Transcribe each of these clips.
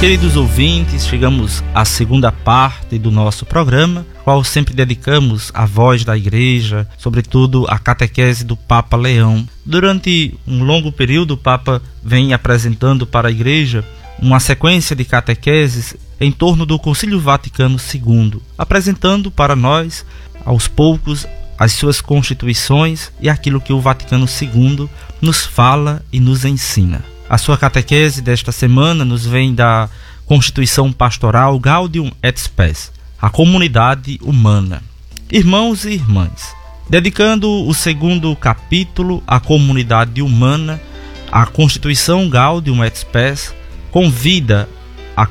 Queridos ouvintes, chegamos à segunda parte do nosso programa, qual sempre dedicamos à voz da Igreja, sobretudo à catequese do Papa Leão. Durante um longo período, o Papa vem apresentando para a Igreja uma sequência de catequeses em torno do Concílio Vaticano II, apresentando para nós, aos poucos, as suas constituições e aquilo que o Vaticano II nos fala e nos ensina. A sua catequese desta semana nos vem da Constituição Pastoral Gaudium et Spes, a comunidade humana. Irmãos e irmãs, dedicando o segundo capítulo à comunidade humana, a Constituição Gaudium et Spes convida a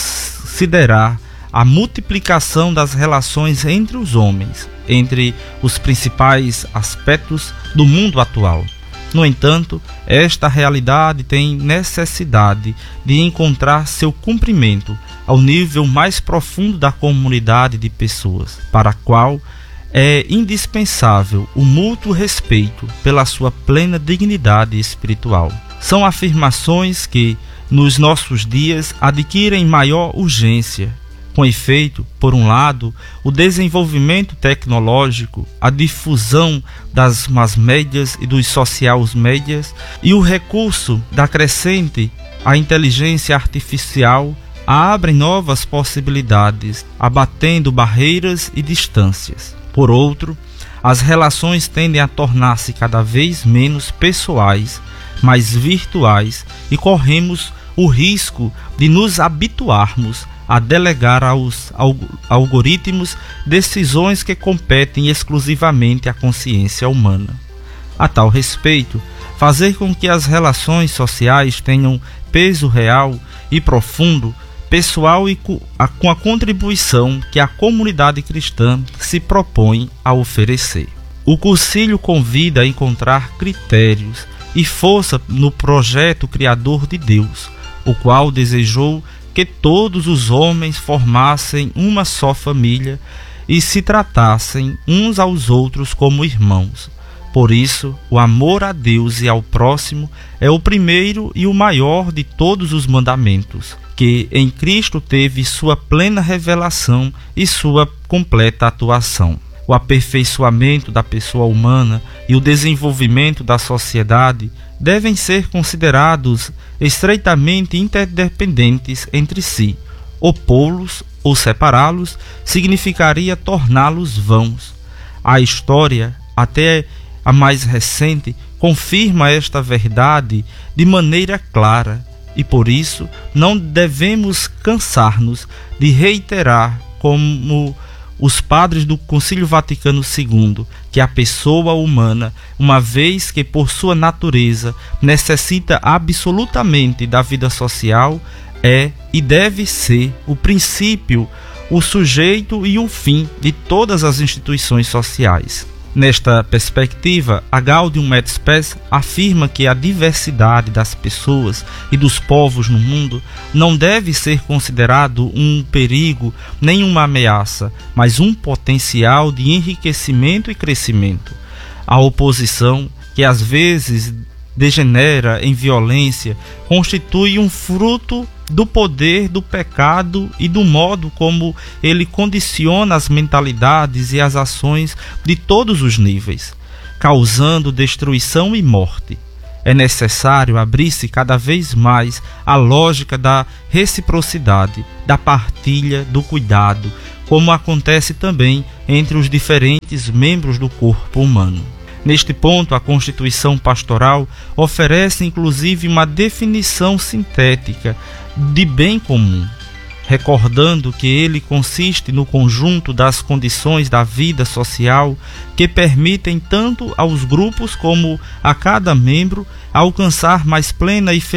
considerar a multiplicação das relações entre os homens, entre os principais aspectos do mundo atual. No entanto, esta realidade tem necessidade de encontrar seu cumprimento ao nível mais profundo da comunidade de pessoas, para a qual é indispensável o mútuo respeito pela sua plena dignidade espiritual. São afirmações que, nos nossos dias, adquirem maior urgência. Com efeito, por um lado, o desenvolvimento tecnológico, a difusão das mass médias e dos social médias e o recurso da crescente à inteligência artificial abrem novas possibilidades, abatendo barreiras e distâncias. Por outro, as relações tendem a tornar-se cada vez menos pessoais, mais virtuais, e corremos o risco de nos habituarmos a delegar aos algoritmos decisões que competem exclusivamente à consciência humana. A tal respeito, fazer com que as relações sociais tenham peso real e profundo, pessoal e com a contribuição que a comunidade cristã se propõe a oferecer. O concílio convida a encontrar critérios e força no projeto criador de Deus, o qual desejou que todos os homens formassem uma só família e se tratassem uns aos outros como irmãos. Por isso, o amor a Deus e ao próximo é o primeiro e o maior de todos os mandamentos, que em Cristo teve sua plena revelação e sua completa atuação. O aperfeiçoamento da pessoa humana e o desenvolvimento da sociedade devem ser considerados estreitamente interdependentes entre si. Opô-los ou separá-los significaria torná-los vãos. A história, até a mais recente, confirma esta verdade de maneira clara e, por isso, não devemos cansar-nos de reiterar como os padres do Concílio Vaticano II, que a pessoa humana, uma vez que por sua natureza necessita absolutamente da vida social, é e deve ser o princípio, o sujeito e o fim de todas as instituições sociais. Nesta perspectiva, a Gaudium et Spes afirma que a diversidade das pessoas e dos povos no mundo não deve ser considerado um perigo nem uma ameaça, mas um potencial de enriquecimento e crescimento. A oposição, que às vezes degenera em violência, constitui um fruto do poder do pecado e do modo como ele condiciona as mentalidades e as ações de todos os níveis, causando destruição e morte. É necessário abrir-se cada vez mais à lógica da reciprocidade, da partilha, do cuidado, como acontece também entre os diferentes membros do corpo humano. Neste ponto, a Constituição Pastoral oferece inclusive uma definição sintética de bem comum, recordando que ele consiste no conjunto das condições da vida social que permitem tanto aos grupos como a cada membro alcançar mais plena e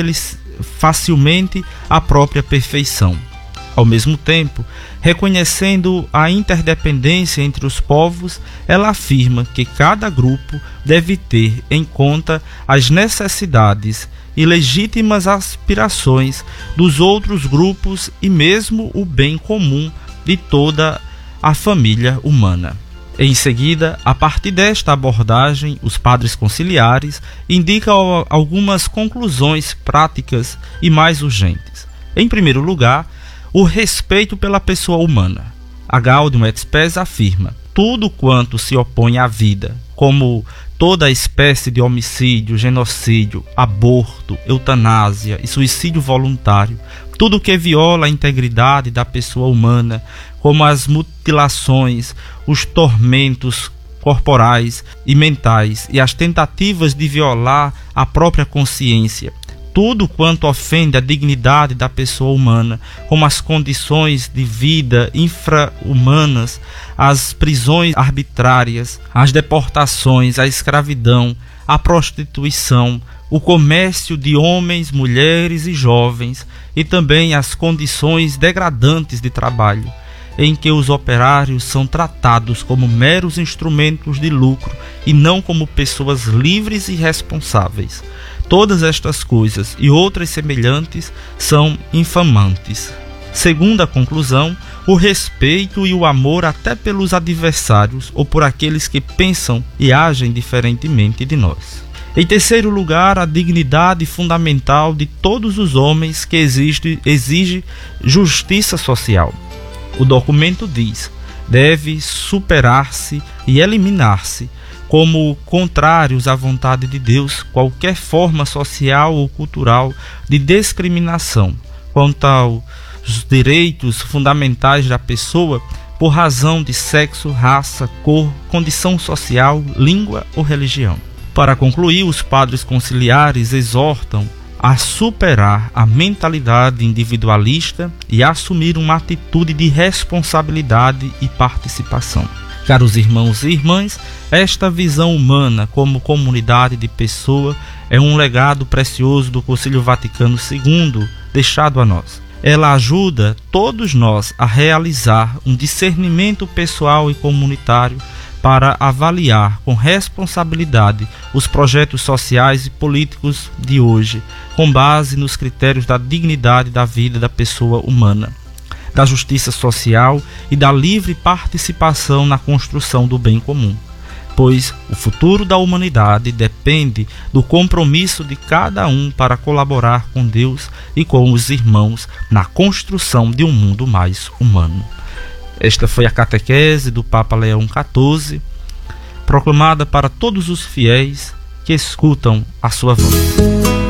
facilmente a própria perfeição. Ao mesmo tempo, reconhecendo a interdependência entre os povos, ela afirma que cada grupo deve ter em conta as necessidades e legítimas aspirações dos outros grupos e mesmo o bem comum de toda a família humana. Em seguida, a partir desta abordagem, os padres conciliares indicam algumas conclusões práticas e mais urgentes. Em primeiro lugar, o respeito pela pessoa humana. A Gaudium et Spes afirma: tudo quanto se opõe à vida, como toda espécie de homicídio, genocídio, aborto, eutanásia e suicídio voluntário, tudo que viola a integridade da pessoa humana, como as mutilações, os tormentos corporais e mentais e as tentativas de violar a própria consciência, tudo quanto ofende a dignidade da pessoa humana, como as condições de vida infra-humanas, as prisões arbitrárias, as deportações, a escravidão, a prostituição, o comércio de homens, mulheres e jovens, e também as condições degradantes de trabalho, em que os operários são tratados como meros instrumentos de lucro e não como pessoas livres e responsáveis. Todas estas coisas e outras semelhantes são infamantes. Segunda conclusão, o respeito e o amor até pelos adversários ou por aqueles que pensam e agem diferentemente de nós. Em terceiro lugar, a dignidade fundamental de todos os homens que exige justiça social. O documento diz: deve superar-se e eliminar-se como contrários à vontade de Deus qualquer forma social ou cultural de discriminação quanto aos direitos fundamentais da pessoa por razão de sexo, raça, cor, condição social, língua ou religião. Para concluir, os padres conciliares exortam a superar a mentalidade individualista e a assumir uma atitude de responsabilidade e participação. Caros irmãos e irmãs, esta visão humana como comunidade de pessoa é um legado precioso do Concílio Vaticano II deixado a nós. Ela ajuda todos nós a realizar um discernimento pessoal e comunitário para avaliar com responsabilidade os projetos sociais e políticos de hoje, com base nos critérios da dignidade da vida da pessoa humana, da justiça social e da livre participação na construção do bem comum, pois o futuro da humanidade depende do compromisso de cada um para colaborar com Deus e com os irmãos na construção de um mundo mais humano. Esta foi a catequese do Papa Leão XIV, proclamada para todos os fiéis que escutam a sua voz.